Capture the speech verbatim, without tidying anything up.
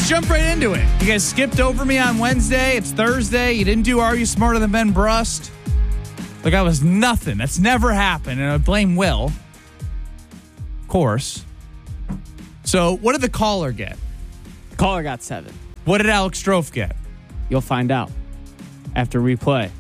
jump right into it. You guys skipped over me on Wednesday. It's Thursday. You didn't do Are You Smarter Than Ben Brust? Like I was nothing. That's never happened. And I blame Will. Of course. So what did the caller get? Caller got seven. What did Alex Strofe get? You'll find out after we play